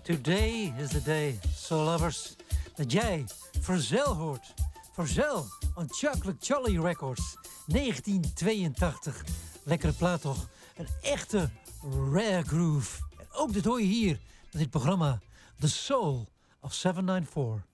Today is the day, soul lovers, dat jij Verzel hoort. Verzel on Chocolate Jolly Records, 1982. Lekkere plaat toch? Een echte rare groove. En ook dit hoor je hier met dit programma The Soul of 794.